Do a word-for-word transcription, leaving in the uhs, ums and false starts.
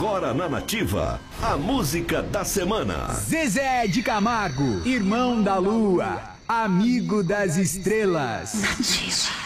Agora na Nativa, a música da semana. Zezé de Camargo, irmão da lua, amigo das estrelas. Nativa.